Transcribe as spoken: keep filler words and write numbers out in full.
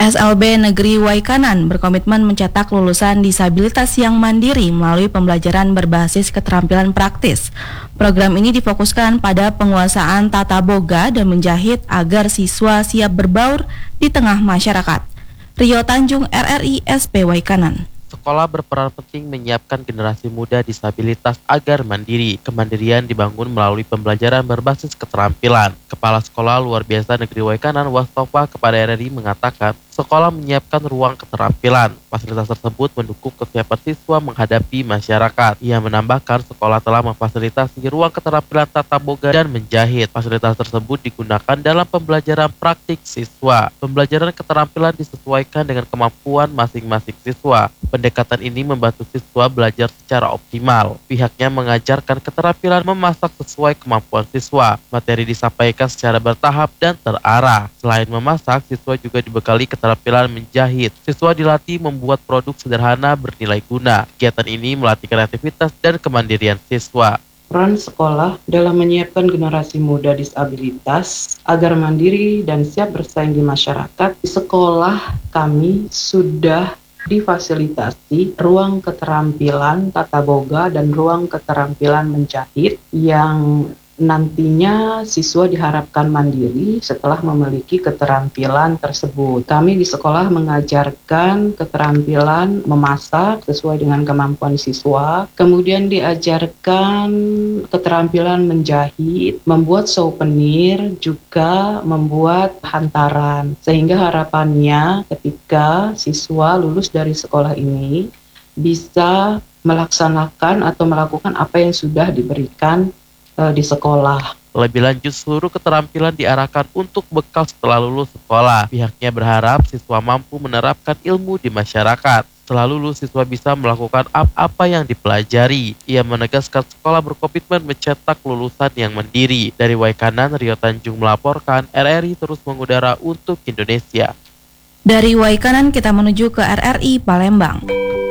S L B Negeri Waikanan berkomitmen mencetak lulusan disabilitas yang mandiri melalui pembelajaran berbasis keterampilan praktis. Program ini difokuskan pada penguasaan tata boga dan menjahit agar siswa siap berbaur di tengah masyarakat. Rio Tanjung, R R I S P Waikanan. Sekolah berperan penting menyiapkan generasi muda disabilitas agar mandiri. Kemandirian dibangun melalui pembelajaran berbasis keterampilan. Kepala Sekolah Luar Biasa Negeri Waikanan Wastofa kepada R R I mengatakan, sekolah menyiapkan ruang keterampilan. Fasilitas tersebut mendukung kesiapan siswa menghadapi masyarakat. Ia menambahkan sekolah telah memfasilitasi ruang keterampilan tata boga dan menjahit. Fasilitas tersebut digunakan dalam pembelajaran praktik siswa. Pembelajaran keterampilan disesuaikan dengan kemampuan masing-masing siswa. Pendekatan ini membantu siswa belajar secara optimal. Pihaknya mengajarkan keterampilan memasak sesuai kemampuan siswa. Materi disampaikan secara bertahap dan terarah. Selain memasak, siswa juga dibekali keterampilan menjahit. Siswa dilatih membuat produk sederhana bernilai guna. Kegiatan ini melatih kreativitas dan kemandirian siswa. Peran sekolah dalam menyiapkan generasi muda disabilitas agar mandiri dan siap bersaing di masyarakat. Di sekolah kami sudah difasilitasi ruang keterampilan tata boga dan ruang keterampilan menjahit yang nantinya siswa diharapkan mandiri setelah memiliki keterampilan tersebut. Kami di sekolah mengajarkan keterampilan memasak sesuai dengan kemampuan siswa, kemudian diajarkan keterampilan menjahit, membuat souvenir, juga membuat hantaran. Sehingga harapannya ketika siswa lulus dari sekolah ini bisa melaksanakan atau melakukan apa yang sudah diberikan di sekolah. Lebih lanjut, seluruh keterampilan diarahkan untuk bekal setelah lulus sekolah. Pihaknya berharap siswa mampu menerapkan ilmu di masyarakat. Setelah lulus, siswa bisa melakukan apa yang dipelajari. Ia menegaskan sekolah berkomitmen mencetak lulusan yang mandiri. Dari Waikanan, Rio Tanjung melaporkan, R R I terus mengudara untuk Indonesia. Dari Waikanan kita menuju ke R R I Palembang.